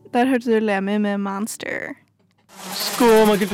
Der hørte du Lemmy med Monster. Skål, Michael.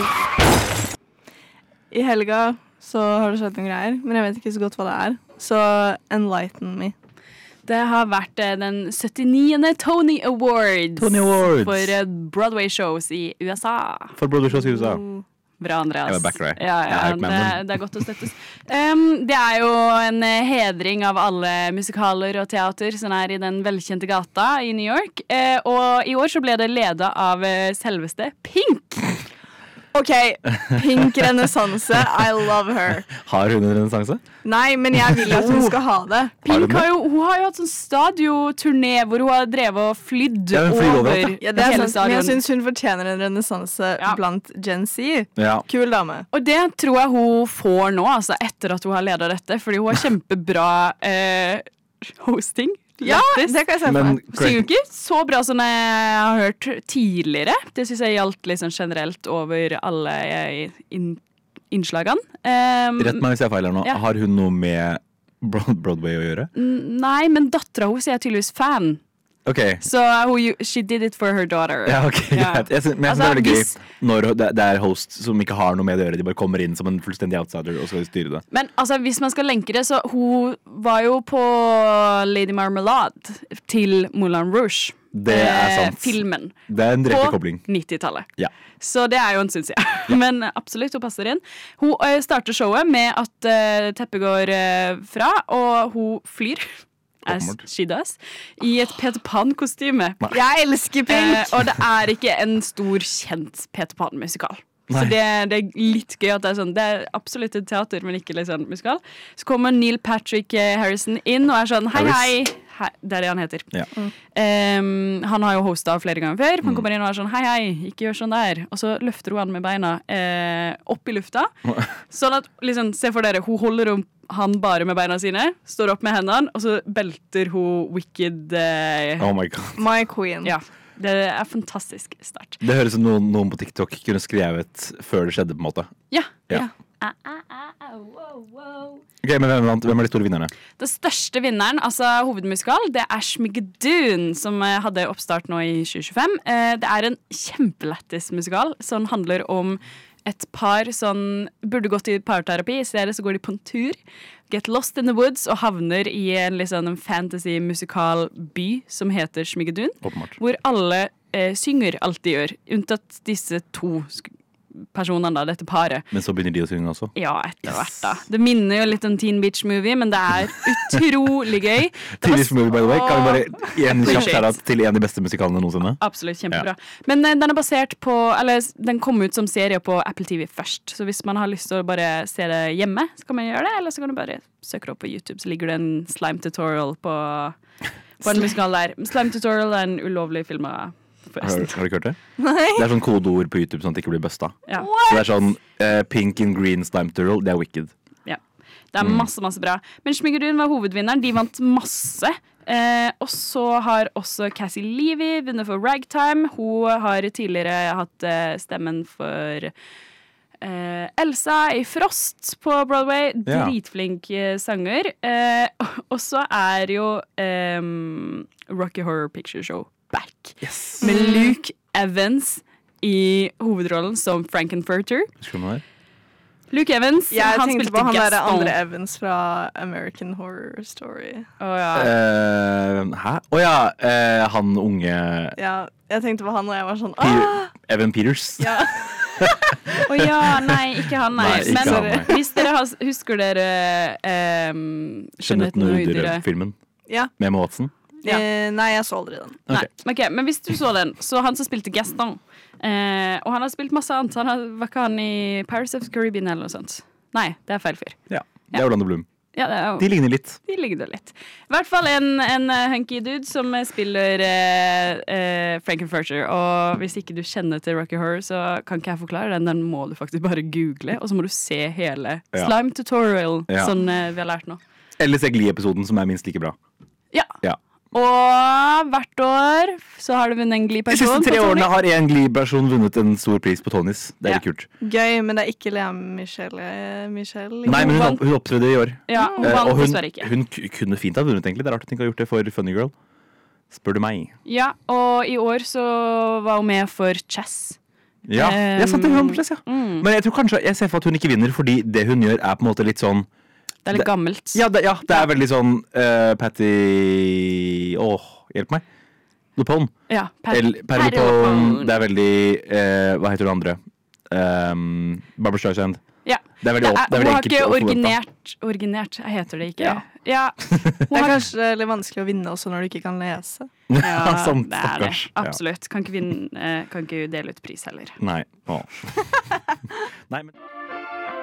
I helga så har det skjedd noen greier, men jeg vet ikke så godt hva det er. Så enlighten me. Det har vært den 79. Tony Awards, for Broadway-shows i USA. For Broadway-shows i USA. Bra, Andreas. Jeg var back there. Det er godt å støttes. Det er jo en hedring av alle musikaler og teater som er i den velkjente gata i New York. Og i år så ble det ledet av selveste Pink. Ok, Pink renessanse, I love her. Har hun en renessanse? Nei, men jeg vil at hun skal ha det. Pink har jo hatt sånn stadioturné hvor hun har drevet og flydd over ja, det er hele sant, stadion. men jeg synes hun fortjener en renessanse blant Gen Z. Ja. Kul dame. Og det tror jeg hun får nå, altså etter at hun har ledet dette, fordi hun har kjempebra hosting. Ja, det kan jeg se på meg. Synger jo ikke så bra som jeg har hørt tidligere. Det synes jeg gjaldt liksom generelt over alle innslagene. Rett meg hvis jeg feiler nå. Ja. Har hun noe med Broadway å gjøre? Nei, men datteren hun er tydeligvis fan. Okay. Så she did it for her daughter. Ja, ok, greit. Men jeg synes det er veldig gøy når det er host som ikke har noe med det å gjøre. De bare kommer inn som en fullstendig outsider og skal styre det. Men altså, hvis man skal lenke det, så hun var jo på Lady Marmalade til Moulin Rouge. Det er sant. Filmen. Det er en direkte kobling. På 90-tallet. Ja. Så det er jo en stund siden. Ja. Men absolutt, hun passer inn. Hun starter showet med at teppet går fra, og hun flyr. As she does, i et Peter Pan-kostyme. Jeg elsker Pink! Og det er ikke en stor, kjent Peter Pan-musikal. Så det er litt gøy at det er sånn. Det er absolutt et teater, men ikke litt sånn musikal. Så kommer Neil Patrick Harrison inn og er sånn, hei. Det er det han heter. Ja. Han har jo hostet flere ganger før. Han kommer inn og er sånn, hei, ikke gjør sånn der. Og så løfter hun han med beina opp i lufta. Sånn at, liksom, se for dere, hun holder han bare med beina sine, står opp med hendene, og så belter hun Wicked Oh my God. My Queen. Ja, det er fantastisk sterkt. Det høres som noen på TikTok kunne skrevet før det skjedde, på en måte. Ja. Ok, men hvem er de store vinnerne? Det største vinneren, altså hovedmusikal, det er Schmigadoon, som hadde oppstart nå i 2025. Det er en kjempelættis musikal som handler om et par som burde gått i parterapi. I stedet så går de på en tur, get lost in the woods, og havner i en liksom fantasy-musikal by som heter Schmigadoon, hvor alle synger alt de gjør, unntatt disse to personene da, dette paret. Men så begynner de å synge også? Ja, etter hvert da. Det minner jo litt om Teen Beach Movie, men det er utrolig gøy. Teen Beach Movie, by the way. Kan vi bare igjen kjapt her til en av de beste musikalene noensinne? Absolutt, kjempebra. Ja. Men den er basert på, eller den kom ut som serie på Apple TV først, så hvis man har lyst til å bare se det hjemme, så kan man gjøre det, eller så kan du bare søke det opp på YouTube, så ligger det en slime tutorial på en musikal der. Slime tutorial er en ulovlig film av Har du ikke hørt det? Nei. Det er sånn kodeord på YouTube sånn at det ikke blir busta. Ja. Så det er sånn pink and green slime tutorial, det er wicked. Ja, det er masse bra. Men Schmigadoon var hovedvinneren, de vant masse. Og så har også Cassie Levy vunnet for Ragtime. Hun har tidligere hatt stemmen for Elsa i Frost på Broadway. Dritflink sanger. Og så er jo Rocky Horror Picture Show back. Yes. Med Luke Evans i hovedrollen som Frankenfurter. Luke Evans, han tenkte spilte på han der Gaston. andre Evans fra American Horror Story. Hæ? Han unge Ja, jeg tenkte på han og jeg var sånn Evan Peters. Ja. Nei, ikke han, nei. Men hvis dere husker dere Skjønnheten og udere-filmen med Emma Watson. Nei, jeg så aldri den. Okay, men hvis du så den, så han som spilte Gaston, og han har spilt masse annet. Var ikke han i Pirates of the Caribbean eller noe sånt? Nei, det er feil fyr. Ja, det er Orlando Bloom. Ja, de ligner litt. I hvert fall en hunky dude som spiller Frankenfurter. Og hvis ikke du kjenner til Rocky Horror, så kan ikke jeg forklare den. Den må du faktisk bare google, og så må du se hele slime tutorial som vi har lært nå. Eller se Glee-episoden som er minst like bra. Ja. Og hvert år så har du vunnet en Glee-person. De siste 3 årene har en Glee-person vunnet en stor pris på Tonys. Det er litt kult. Gøy, men det er ikke Lea Michelle. Nei, men hun opptredde i år. Ja, hun vant dessverre ikke. Hun kunne fint ha vunnet egentlig. Det er rart at hun ikke har gjort det for Funny Girl. spør du meg. Ja, og i år så var hun med for Chess. Ja, jeg sant det hun på Chess, ja. Men jeg tror kanskje, jeg ser for at hun ikke vinner, fordi det hun gjør på en måte litt sånn Det er litt gammelt. Ja, det er veldig sånn Patty... hjelp meg. Lupone. Ja, Perry Lupone. Det er veldig hva heter det andre? Barbra Streisand. Ja. Det er veldig Hun har enkelt ikke å forvente. originert, heter det ikke? Ja. Ja. Det er kanskje litt vanskelig å vinne også når du ikke kan lese. Ja, Sant, det er det. stakkars. Absolutt. Kan ikke dele ut pris heller. Nei. Nei, men